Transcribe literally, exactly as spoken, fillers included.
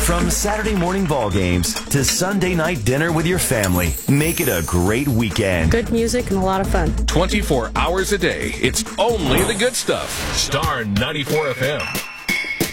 From Saturday morning ball games to Sunday night dinner with your family, make it a great weekend. Good music and a lot of fun. twenty-four hours a day. It's only the good stuff. Star ninety-four F M.